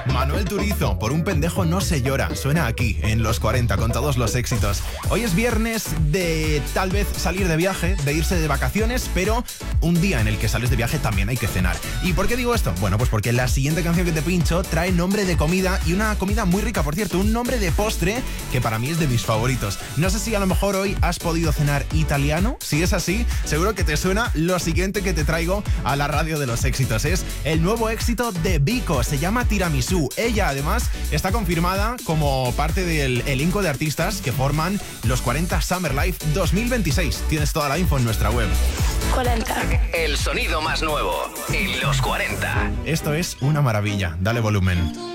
Manuel Turizo, por un pendejo no se llora. Suena aquí, en Los 40, con todos los éxitos. Hoy es viernes de tal vez salir de viaje, de irse de vacaciones, pero un día en el que sales de viaje también hay que cenar. ¿Y por qué digo esto? Bueno, pues porque la siguiente canción que te pincho trae nombre de comida y una comida muy rica, por cierto, un nombre de postre que para mí es de mis favoritos. No sé si a lo mejor hoy has podido cenar italiano. Si es así, seguro que te suena lo siguiente que te traigo a la radio de los éxitos. Es el nuevo éxito de Vico, se llama Tiramisú. Ella además está confirmada como parte del elenco de artistas que forman los 40 Summer Life 2026. Tienes toda la info en nuestra web. 40. El sonido más nuevo en Los 40. Esto es una maravilla. Dale volumen.